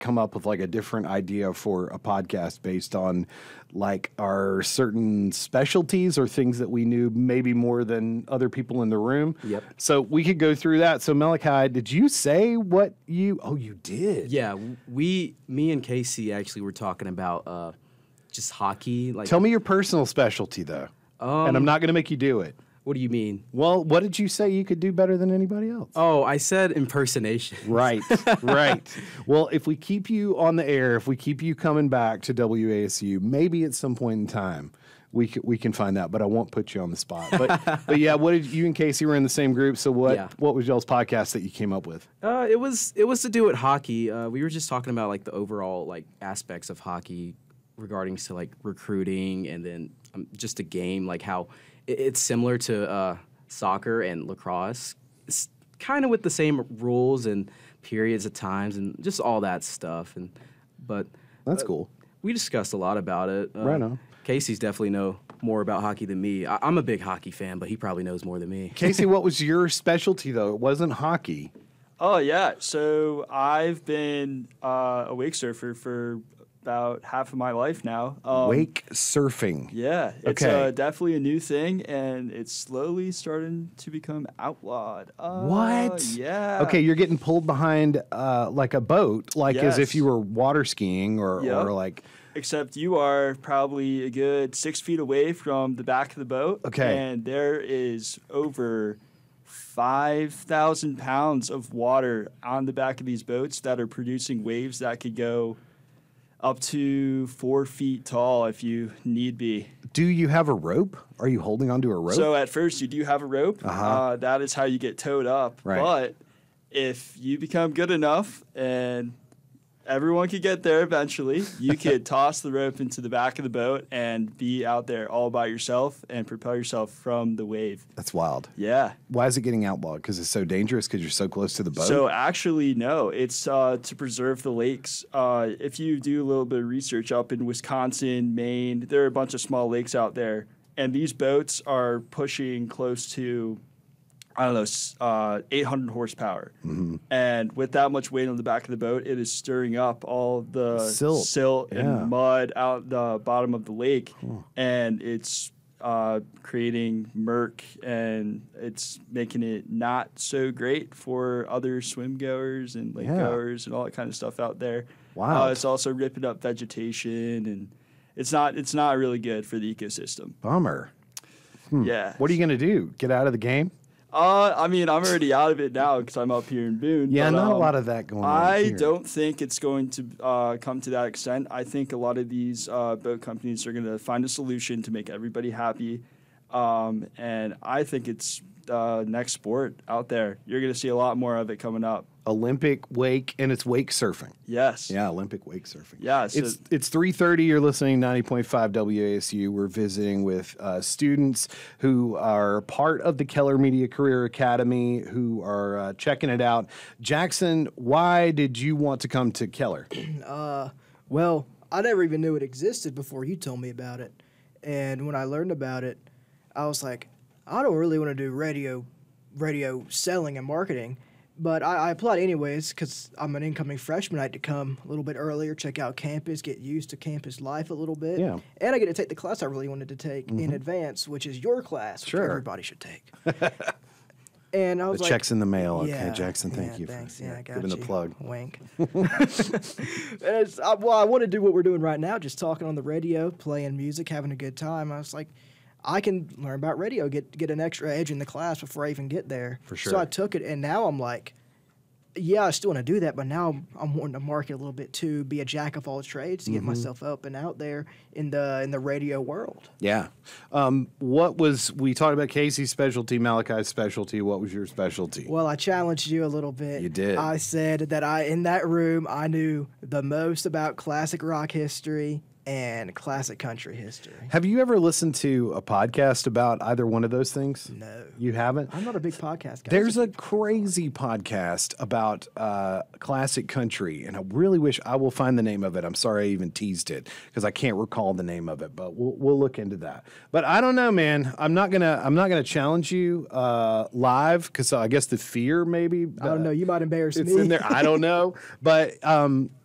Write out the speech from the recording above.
come up with like a different idea for a podcast based on like our certain specialties or things that we knew maybe more than other people in the room. Yep. So we could go through that. So Malachi, did you say what you? Oh, you did. Yeah, me and Casey actually were talking about just hockey. Like, Tell me your personal specialty though, and I'm not going to make you do it. What do you mean? Well, what did you say you could do better than anybody else? Oh, I said impersonation. Right, right. Well, if we keep you on the air, if we keep you coming back to WASU, maybe at some point in time we can find that. But I won't put you on the spot. But yeah, what did you and Casey were in the same group? So what was y'all's podcast that you came up with? It was to do with hockey. We were just talking about like the overall like aspects of hockey regarding to like recruiting and then just a game, like how it's similar to soccer and lacrosse. It's kind of with the same rules and periods at times and just all that stuff. But that's cool. We discussed a lot about it. Right on. Casey's definitely know more about hockey than me. I'm a big hockey fan, but he probably knows more than me. Casey, what was your specialty though? It wasn't hockey. Oh yeah, so I've been a wake surfer for about half of my life now. Wake surfing. Yeah, it's definitely a new thing, and it's slowly starting to become outlawed. What? Yeah. Okay, you're getting pulled behind like a boat, like as if you were water skiing or like. Except you are probably a good 6 feet away from the back of the boat. Okay. And there is over 5,000 pounds of water on the back of these boats that are producing waves that could go up to 4 feet tall if you need be. Do you have a rope? Are you holding onto a rope? So at first you do have a rope. That is how you get towed up. Right. But if you become good enough and everyone could get there eventually, you could toss the rope into the back of the boat and be out there all by yourself and propel yourself from the wave. That's wild. Yeah. Why is it getting outlawed? Because it's so dangerous because you're so close to the boat? So actually, no. It's to preserve the lakes. If you do a little bit of research up in Wisconsin, Maine, there are a bunch of small lakes out there. And these boats are pushing close to, 800 horsepower. Mm-hmm. And with that much weight on the back of the boat, it is stirring up all the silt and mud out the bottom of the lake. Cool. And it's creating murk, and it's making it not so great for other swim goers and lake goers and all that kind of stuff out there. Wow. It's also ripping up vegetation, and it's not really good for the ecosystem. Bummer. Yeah. What are you going to do? Get out of the game? I'm already out of it now because I'm up here in Boone. Yeah, but, not a lot of that going on I here. don't think it's going to come to that extent. I think a lot of these boat companies are going to find a solution to make everybody happy. And I think it's the next sport out there. You're going to see a lot more of it coming up. Olympic wake, and it's wake surfing. Yes. Yeah, Olympic wake surfing. Yeah. So it's 3:30. You're listening 90.5 WASU. We're visiting with students who are part of the Keller Media Career Academy who are checking it out. Jackson, why did you want to come to Keller? Well, I never even knew it existed before you told me about it. And when I learned about it, I was like, I don't really want to do radio selling and marketing. But I applied anyways because I'm an incoming freshman. I had to come a little bit earlier, check out campus, get used to campus life a little bit. Yeah. And I get to take the class I really wanted to take in advance, which is your class, which everybody should take. And I was The like, check's in the mail. yeah, Okay, Jackson, thank you thanks. for I got giving the you. plug. Wink. I want to do what we're doing right now, just talking on the radio, playing music, having a good time. I was like, I can learn about radio, get an extra edge in the class before I even get there. For sure. So I took it, and now I'm like, yeah, I still want to do that, but now I'm wanting to market a little bit too, be a jack of all trades to get myself up and out there in the radio world. Yeah. We talked about Casey's specialty, Malachi's specialty. What was your specialty? Well, I challenged you a little bit. You did. I said that in that room, I knew the most about classic rock history and classic country history. Have you ever listened to a podcast about either one of those things? No. You haven't? I'm not a big podcast guy. There's a crazy podcast about classic country, and I really wish I will find the name of it. I'm sorry I even teased it because I can't recall the name of it, but we'll look into that. But I don't know, man. I'm not gonna challenge you live because I guess the fear maybe. I don't know. You might embarrass It's me. in there. I don't know, but